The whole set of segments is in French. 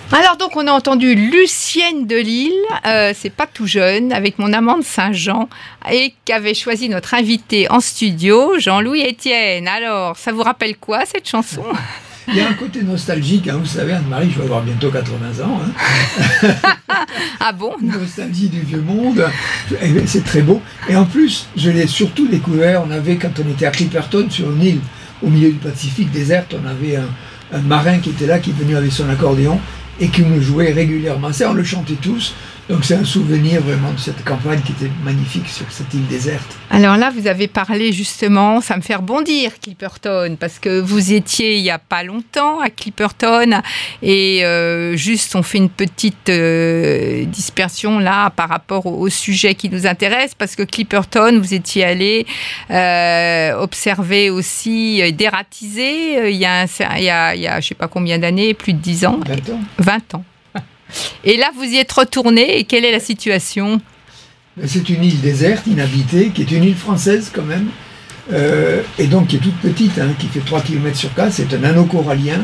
Alors donc on a entendu Lucienne de Lille, c'est pas tout jeune, avec mon amant de Saint-Jean, et qu'avait choisi notre invité en studio, Jean-Louis Etienne. Alors, ça vous rappelle quoi cette chanson ? Il y a un côté nostalgique, hein, vous savez, Anne-Marie, je vais avoir bientôt 80 ans. Hein. Ah bon ? Nostalgie du vieux monde, c'est très beau. Et en plus, je l'ai surtout découvert, quand on était à Clipperton, sur une île au milieu du Pacifique déserte, on avait un marin qui était là, qui est venu avec son accordéon, et qui nous jouait régulièrement. Ça, on le chantait tous. Donc c'est un souvenir vraiment de cette campagne qui était magnifique sur cette île déserte. Alors là, vous avez parlé justement, ça me fait rebondir, Clipperton, parce que vous étiez il n'y a pas longtemps à Clipperton, et juste on fait une petite dispersion là par rapport au sujet qui nous intéresse, parce que Clipperton, vous étiez allé observer aussi, dératiser, il y a je ne sais pas combien d'années, plus de 10 ans. 20 ans. 20 ans. Et là, vous y êtes retourné, et quelle est la situation ? C'est une île déserte, inhabitée, qui est une île française quand même, et donc qui est toute petite, hein, qui fait 3 km sur 4, c'est un anneau corallien,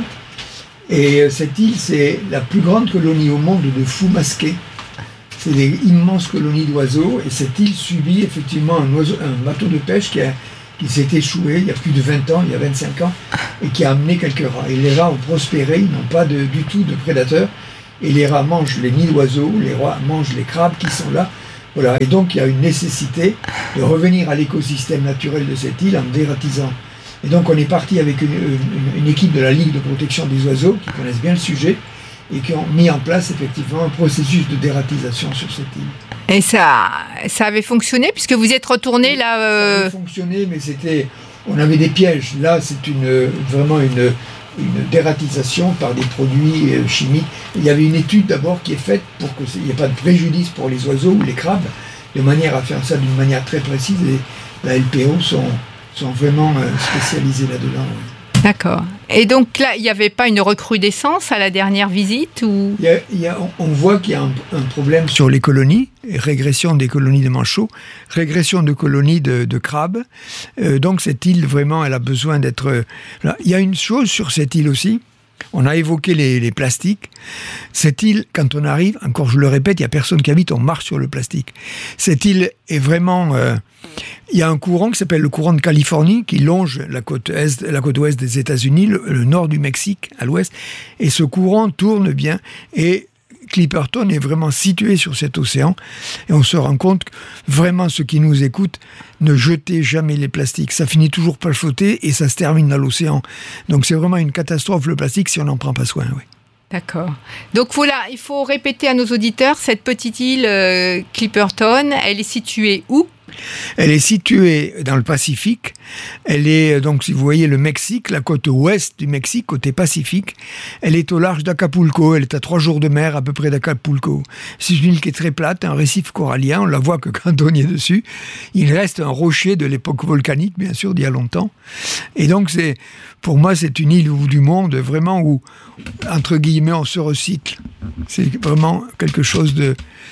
et cette île, c'est la plus grande colonie au monde de fous masqués. C'est des immenses colonies d'oiseaux, et cette île subit effectivement un bateau de pêche qui s'est échoué il y a plus de 20 ans, il y a 25 ans, et qui a amené quelques rats. Et les rats ont prospéré, ils n'ont pas du tout de prédateurs, et les rats mangent les nids d'oiseaux, les rats mangent les crabes qui sont là. Voilà. Et donc il y a une nécessité de revenir à l'écosystème naturel de cette île en dératisant. Et donc on est parti avec une équipe de la Ligue de protection des oiseaux qui connaissent bien le sujet et qui ont mis en place effectivement un processus de dératisation sur cette île. Et ça avait fonctionné puisque vous êtes retourné là. Ça avait fonctionné, mais on avait des pièges. Là, c'est vraiment une dératisation par des produits chimiques. Il y avait une étude d'abord qui est faite pour qu'il n'y ait pas de préjudice pour les oiseaux ou les crabes, de manière à faire ça d'une manière très précise. Et la LPO sont vraiment spécialisés là-dedans. Oui. D'accord. Et donc là, il n'y avait pas une recrudescence à la dernière visite ou... On voit qu'il y a un problème sur les colonies, régression des colonies de manchots, régression de colonies de crabes. Donc cette île, vraiment, elle a besoin d'être... Il y a une chose sur cette île aussi, on a évoqué les plastiques. Cette île, quand on arrive, encore je le répète, il n'y a personne qui habite, on marche sur le plastique. Cette île est vraiment... il y a un courant qui s'appelle le courant de Californie qui longe la côte ouest des États-Unis, le nord du Mexique à l'ouest, et ce courant tourne bien et Clipperton est vraiment situé sur cet océan et on se rend compte que vraiment ceux qui nous écoutent, ne jetez jamais les plastiques, ça finit toujours par flotter et ça se termine dans l'océan. Donc c'est vraiment une catastrophe le plastique si on n'en prend pas soin. Oui. D'accord. Donc voilà, il faut répéter à nos auditeurs, cette petite île Clipperton, elle est située où ? Elle est située dans le Pacifique. Elle est, donc, si vous voyez le Mexique, la côte ouest du Mexique, côté Pacifique, elle est au large d'Acapulco. Elle est à 3 jours de mer à peu près d'Acapulco. C'est une île qui est très plate, un récif corallien. On la voit que quand on y est dessus. Il reste un rocher de l'époque volcanique, bien sûr, d'il y a longtemps. Et donc, pour moi, c'est une île au bout du monde, vraiment où, entre guillemets, on se recycle. C'est vraiment quelque chose de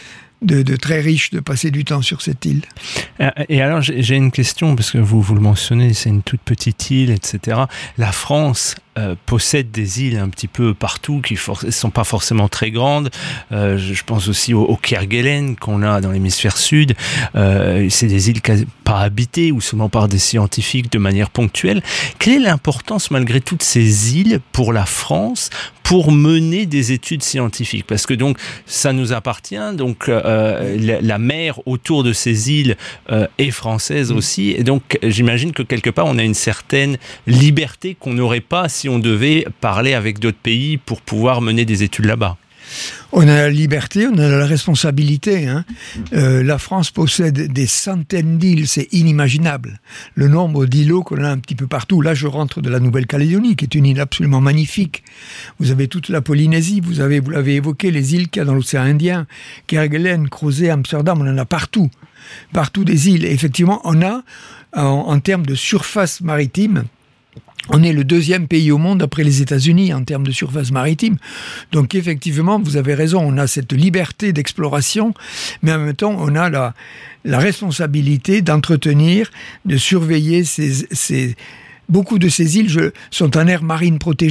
très riche de passer du temps sur cette île. Et alors, j'ai une question, parce que vous le mentionnez, c'est une toute petite île, etc. La France possède des îles un petit peu partout qui ne sont pas forcément très grandes. Je pense aussi au Kerguelen qu'on a dans l'hémisphère sud. C'est des îles pas habitées ou seulement par des scientifiques de manière ponctuelle. Quelle est l'importance malgré toutes ces îles pour la France pour mener des études scientifiques? Parce que donc ça nous appartient, donc la mer autour de ces îles est française aussi, et donc j'imagine que quelque part on a une certaine liberté qu'on n'aurait pas si on devait parler avec d'autres pays pour pouvoir mener des études là-bas. On a la liberté, on a la responsabilité. Hein. La France possède des centaines d'îles, c'est inimaginable. Le nombre d'îlots qu'on a un petit peu partout. Là, je rentre de la Nouvelle-Calédonie, qui est une île absolument magnifique. Vous avez toute la Polynésie, vous l'avez évoqué, les îles qu'il y a dans l'océan Indien, Kerguelen, Crozet, Amsterdam, on en a partout. Partout des îles. Et effectivement, on a, en termes de surface maritime, on est le 2e pays au monde après les États-Unis en termes de surface maritime. Donc effectivement, vous avez raison, on a cette liberté d'exploration, mais en même temps, on a la responsabilité d'entretenir, de surveiller beaucoup de ces îles sont en aire marine protégée.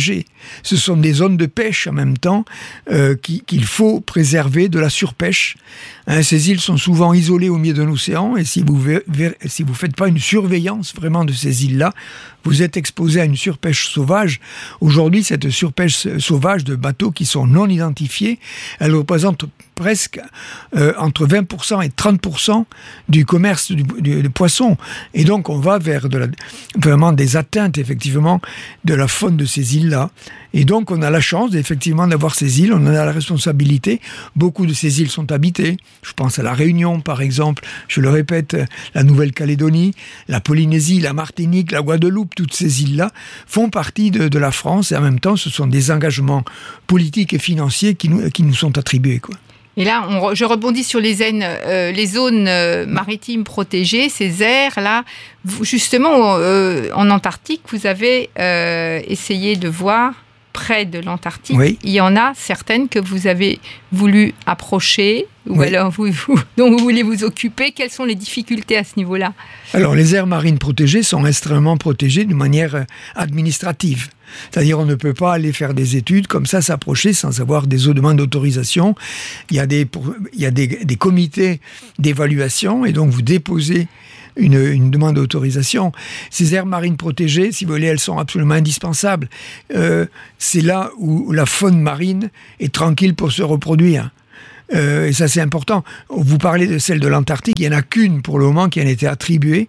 ce sont des zones de pêche en même temps qu'il faut préserver de la surpêche. Ces îles sont souvent isolées au milieu d'un océan et si vous faites pas une surveillance vraiment de ces îles-là, vous êtes exposé à une surpêche sauvage. Aujourd'hui, cette surpêche sauvage de bateaux qui sont non identifiés, elle représente presque entre 20% et 30% du commerce du poisson. Et donc, on va vers vraiment des atteintes, effectivement, de la faune de ces îles-là. Et donc, on a la chance, effectivement, d'avoir ces îles. On en a la responsabilité. Beaucoup de ces îles sont habitées. Je pense à la Réunion, par exemple. Je le répète, la Nouvelle-Calédonie, la Polynésie, la Martinique, la Guadeloupe, toutes ces îles-là font partie de la France. Et en même temps, ce sont des engagements politiques et financiers qui nous sont attribués, quoi. Et là, je rebondis sur les zones maritimes protégées, ces aires-là. Justement, en Antarctique, vous avez essayé de voir près de l'Antarctique. Oui. Il y en a certaines que vous avez voulu approcher ou alors dont vous voulez vous occuper. Quelles sont les difficultés à ce niveau-là ? Alors, les aires marines protégées sont extrêmement protégées de manière administrative. C'est-à-dire, on ne peut pas aller faire des études comme ça, s'approcher sans avoir des demandes d'autorisation. Il y a des comités d'évaluation et donc vous déposez une demande d'autorisation. Ces aires marines protégées, si vous voulez, elles sont absolument indispensables. C'est là où la faune marine est tranquille pour se reproduire. Et ça, c'est important. Vous parlez de celle de l'Antarctique, il n'y en a qu'une pour le moment qui en a été attribuée.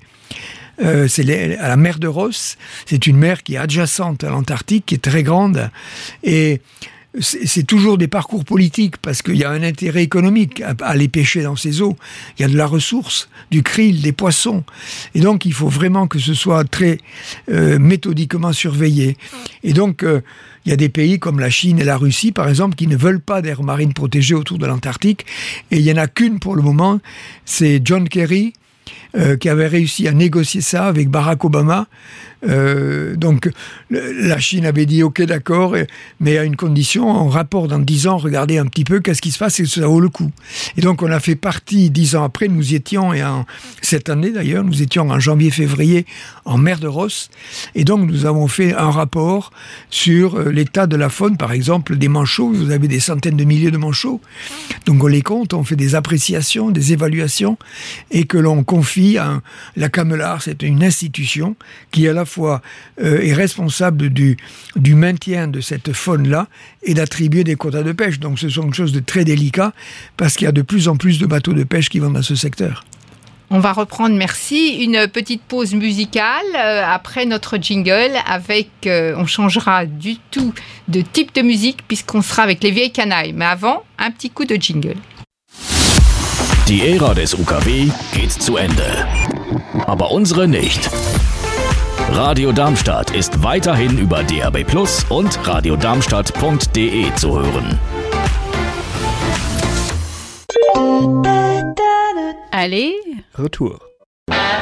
C'est à la mer de Ross. C'est une mer qui est adjacente à l'Antarctique, qui est très grande. Et c'est toujours des parcours politiques parce qu'il y a un intérêt économique à aller pêcher dans ces eaux. Il y a de la ressource, du krill, des poissons. Et donc, il faut vraiment que ce soit très méthodiquement surveillé. Et donc, il y a des pays comme la Chine et la Russie, par exemple, qui ne veulent pas d'aires marines protégées autour de l'Antarctique. Et il n'y en a qu'une pour le moment, c'est John Kerry, qui avait réussi à négocier ça avec Barack Obama. Donc la Chine avait dit ok d'accord, mais à une condition, en rapport dans 10 ans, regardez un petit peu qu'est-ce qui se passe et que ça vaut le coup. Et donc on a fait partie 10 ans après, nous y étions, cette année d'ailleurs, nous étions en janvier-février en mer de Ross, et donc nous avons fait un rapport sur l'état de la faune, par exemple des manchots. Vous avez des centaines de milliers de manchots, donc on les compte, on fait des appréciations, des évaluations, et que l'on confie à la Camelard. C'est une institution qui à la fois est responsable du maintien de cette faune-là et d'attribuer des quotas de pêche. Donc ce sont quelque chose de très délicat parce qu'il y a de plus en plus de bateaux de pêche qui vont dans ce secteur. On va reprendre, merci, une petite pause musicale après notre jingle avec, on changera du tout de type de musique puisqu'on sera avec les vieilles canailles. Mais avant, un petit coup de jingle. Die Ära des UKW geht zu Ende. Aber unsere nicht. Radio Darmstadt ist weiterhin über DAB+ und radiodarmstadt.de zu hören. Allez, Retour.